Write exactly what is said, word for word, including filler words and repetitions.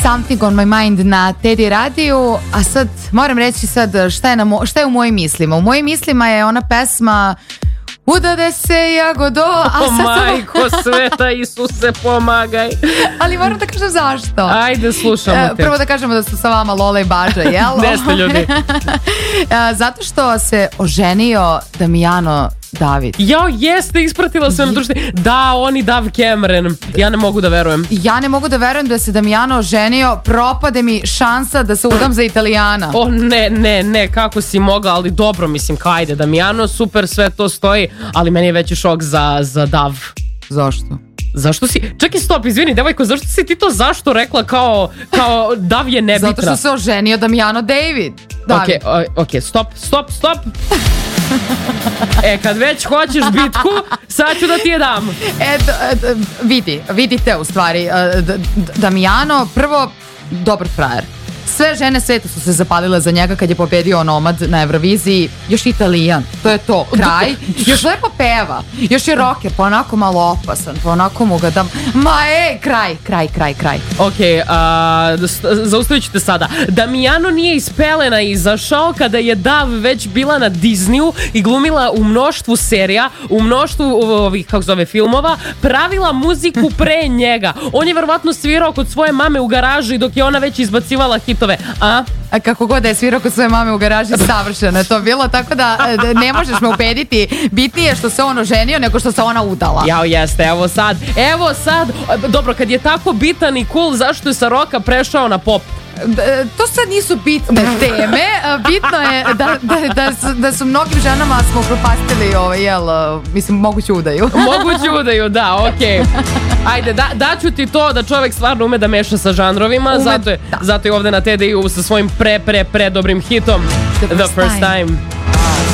Something on my mind na Teddy radiju, a sad moram reći sad šta je, na mo- šta je u mojim mislima. U mojim mislima je ona pesma Udade se jagodo, a sad O majko sveta, Isuse pomagaj. Ali moram da kažem zašto. Ajde, slušamo te. Prvo da kažemo da su sa vama Lola i Bađa, jel? Gde ste ljudi? Zato što se oženio Damijano David. Jao, jeste, ispratila sam društveni. Da, oni Dav Cameron. Ja ne mogu da verujem. Ja ne mogu da verujem da se Damijano oženio. Propade mi šansa da se udam za Italijana. O ne, ne, ne, kako si mogla, ali dobro, mislim, kajde, Damijano, super, sve to stoji, ali meni je veći šok za, za Dav. Zašto? Zašto si, čekaj, stop, izvini, devojko, zašto si ti to zašto rekla kao, kao Dav je nebitna? Zato što se oženio Damijano David. David. Ok, ok, stop, stop, stop. E, kad već hoćeš bitku, sad ću da ti je dam. E, d- d- vidi, vidite u stvari, d- d- Damijano, prvo, dobar frajer. Sve žene sveta su se zapalile za njega kad je pobedio Onomad na Euroviziji. Još Italijan, to je to, kraj. Još lepo peva, još je rocker, pa onako malo opasan, pa onako mu ga dam. Ma ej, kraj, kraj, kraj, kraj. Ok, a, zaustavit ću te sada. Damijano nije iz pelena izašao kada je Dav već bila na Disneyu i glumila u mnoštvu serija, u mnoštvu ovih, kako zove, filmova, pravila muziku pre njega. On je verovatno svirao kod svoje mame u garaži dok je ona već izbacivala hitove. A? A kako god da je svirao kod svoje mame u garaži, savršeno je to bilo, tako da ne možeš me ubediti. Bitnije što se on oženio nego što se ona udala. Jao, jeste, evo sad, evo sad, dobro, kad je tako bitan i cool, zašto je sa roka prešao na pop? To sad nisu bitne teme. Bitno je da, da, da, su, da su mnogim ženama smo propastili ovaj, jel, mislim, moguću udaju. Moguću udaju, da, okej. Okay. Ajde, da, daću ti to da čovjek stvarno ume da meša sa žanrovima, ume, zato, je, zato je ovdje na T D I-u sa svojim pre, pre, pre dobrim hitom The First, The first time. time.